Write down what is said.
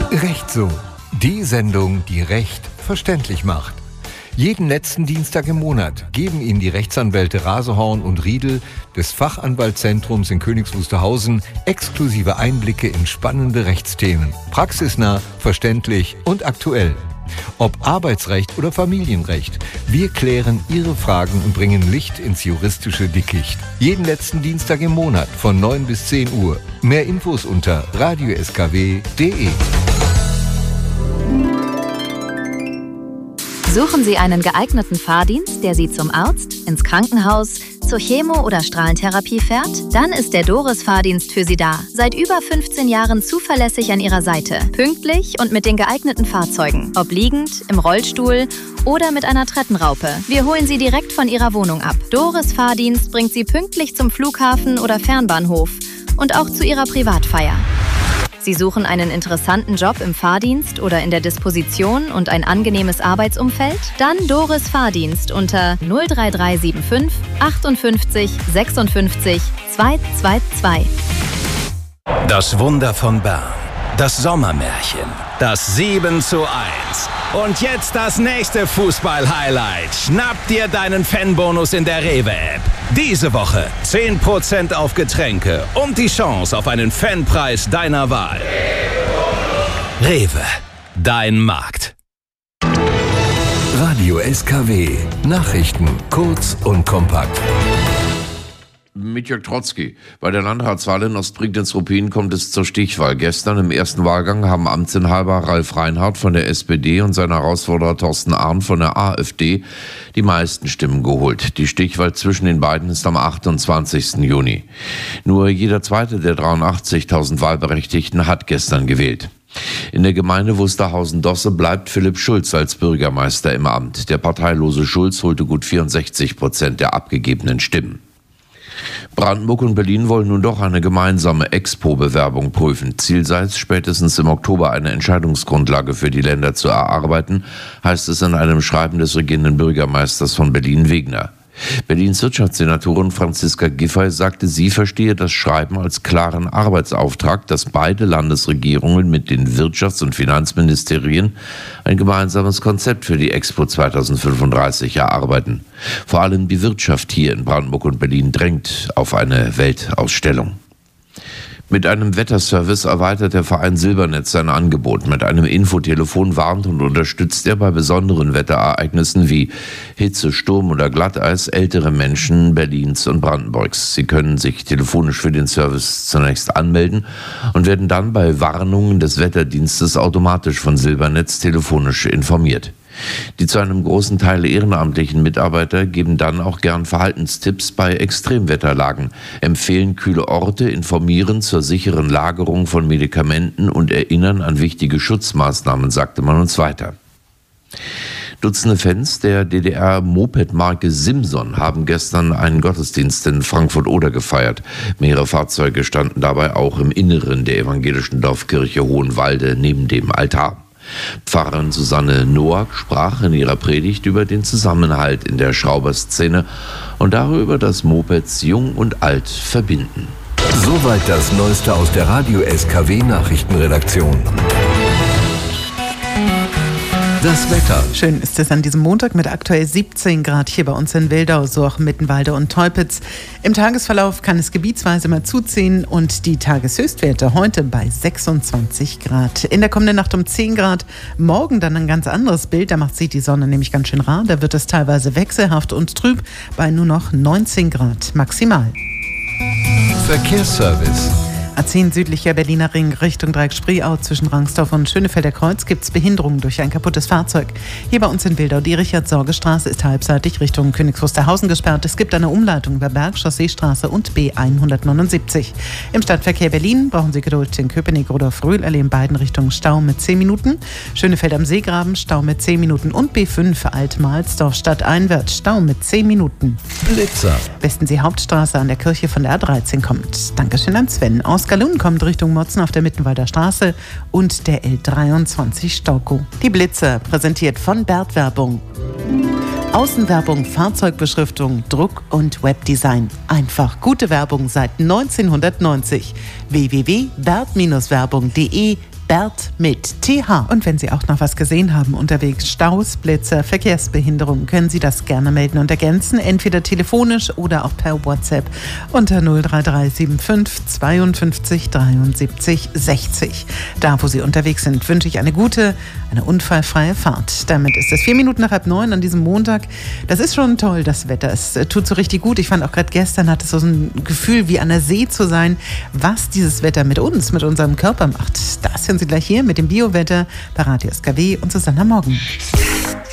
Recht so. Die Sendung, die Recht verständlich macht. Jeden letzten Dienstag im Monat geben Ihnen die Rechtsanwälte Rasehorn und Riedel des Fachanwaltszentrums in Königs Wusterhausen exklusive Einblicke in spannende Rechtsthemen. Praxisnah, verständlich und aktuell. Ob Arbeitsrecht oder Familienrecht, wir klären Ihre Fragen und bringen Licht ins juristische Dickicht. Jeden letzten Dienstag im Monat von 9 bis 10 Uhr. Mehr Infos unter radioskw.de. Suchen Sie einen geeigneten Fahrdienst, der Sie zum Arzt, ins Krankenhaus, zur Chemo- oder Strahlentherapie fährt? Dann ist der Doris-Fahrdienst für Sie da. Seit über 15 Jahren zuverlässig an Ihrer Seite. Pünktlich und mit den geeigneten Fahrzeugen. Ob liegend, im Rollstuhl oder mit einer Treppenraupe. Wir holen Sie direkt von Ihrer Wohnung ab. Doris-Fahrdienst bringt Sie pünktlich zum Flughafen oder Fernbahnhof und auch zu Ihrer Privatfeier. Sie suchen einen interessanten Job im Fahrdienst oder in der Disposition und ein angenehmes Arbeitsumfeld? Dann Doris Fahrdienst unter 03375 58 56 222. Das Wunder von Bern. Das Sommermärchen. Das 7:1. Und jetzt das nächste Fußball-Highlight. Schnapp dir deinen Fanbonus in der Rewe-App. Diese Woche 10% auf Getränke und die Chance auf einen Fanpreis deiner Wahl. Rewe, dein Markt. Radio SKW. Nachrichten kurz und kompakt. Mit Jörg Trotzki. Bei der Landratswahl in Ostprignitz-Ruppin kommt es zur Stichwahl. Gestern im ersten Wahlgang haben Amtsinhaber Ralf Reinhardt von der SPD und sein Herausforderer Thorsten Arndt von der AfD die meisten Stimmen geholt. Die Stichwahl zwischen den beiden ist am 28. Juni. Nur jeder zweite der 83.000 Wahlberechtigten hat gestern gewählt. In der Gemeinde Wusterhausen-Dosse bleibt Philipp Schulz als Bürgermeister im Amt. Der parteilose Schulz holte gut 64% der abgegebenen Stimmen. Brandenburg und Berlin wollen nun doch eine gemeinsame Expo-Bewerbung prüfen. Ziel sei es, spätestens im Oktober eine Entscheidungsgrundlage für die Länder zu erarbeiten, heißt es in einem Schreiben des regierenden Bürgermeisters von Berlin, Wegner. Berlins Wirtschaftssenatorin Franziska Giffey sagte, sie verstehe das Schreiben als klaren Arbeitsauftrag, dass beide Landesregierungen mit den Wirtschafts- und Finanzministerien ein gemeinsames Konzept für die Expo 2035 erarbeiten. Vor allem die Wirtschaft hier in Brandenburg und Berlin drängt auf eine Weltausstellung. Mit einem Wetterservice erweitert der Verein Silbernetz sein Angebot. Mit einem Infotelefon warnt und unterstützt er bei besonderen Wetterereignissen wie Hitze, Sturm oder Glatteis ältere Menschen Berlins und Brandenburgs. Sie können sich telefonisch für den Service zunächst anmelden und werden dann bei Warnungen des Wetterdienstes automatisch von Silbernetz telefonisch informiert. Die zu einem großen Teil ehrenamtlichen Mitarbeiter geben dann auch gern Verhaltenstipps bei Extremwetterlagen, empfehlen kühle Orte, informieren zur sicheren Lagerung von Medikamenten und erinnern an wichtige Schutzmaßnahmen, sagte man uns weiter. Dutzende Fans der DDR-Moped-Marke Simson haben gestern einen Gottesdienst in Frankfurt-Oder gefeiert. Mehrere Fahrzeuge standen dabei auch im Inneren der evangelischen Dorfkirche Hohenwalde neben dem Altar. Pfarrerin Susanne Noack sprach in ihrer Predigt über den Zusammenhalt in der Schrauberszene und darüber, dass Mopeds Jung und Alt verbinden. Soweit das Neueste aus der Radio SKW Nachrichtenredaktion. Das Wetter. Schön ist es an diesem Montag mit aktuell 17 Grad hier bei uns in Wildau, so auch Mittenwalde und Teupitz. Im Tagesverlauf kann es gebietsweise mal zuziehen und die Tageshöchstwerte heute bei 26 Grad. In der kommenden Nacht um 10 Grad, morgen dann ein ganz anderes Bild. Da macht sich die Sonne nämlich ganz schön rar. Da wird es teilweise wechselhaft und trüb bei nur noch 19 Grad maximal. Verkehrsservice. A10 südlicher Berliner Ring Richtung Dreieck-Spreeau zwischen Rangsdorf und Schönefelder Kreuz gibt es Behinderungen durch ein kaputtes Fahrzeug. Hier bei uns in Wildau die Richard-Sorge-Straße ist halbseitig Richtung Königs Wusterhausen gesperrt. Es gibt eine Umleitung über Berg-Chausseestraße und B179. Im Stadtverkehr Berlin brauchen Sie Geduld in Köpenick oder Fröhlallee in beiden Richtungen Stau mit 10 Minuten. Schönefeld am Seegraben Stau mit 10 Minuten und B5 Altmalsdorf stadteinwärts Stau mit 10 Minuten. Blitzer. Westensee Hauptstraße an der Kirche von der A13 kommt. Dankeschön an Sven. Aus Galun kommt Richtung Motzen auf der Mittenwalder Straße und der L23 Staukow. Die Blitzer präsentiert von Bert Werbung. Außenwerbung, Fahrzeugbeschriftung, Druck und Webdesign. Einfach gute Werbung seit 1990. www.bert-werbung.de Bert mit TH. Und wenn Sie auch noch was gesehen haben unterwegs, Staus, Blitzer, Verkehrsbehinderung, können Sie das gerne melden und ergänzen, entweder telefonisch oder auch per WhatsApp unter 03375 52 73 60. Da, wo Sie unterwegs sind, wünsche ich eine unfallfreie Fahrt. Damit ist es 8:04 an diesem Montag. Das ist schon toll, das Wetter. Es tut so richtig gut. Ich fand auch gerade gestern, hatte es so ein Gefühl, wie an der See zu sein, was dieses Wetter mit uns, mit unserem Körper macht. Das hören Sie gleich hier mit dem Biowetter bei Radio SKW und Susanna Morgen.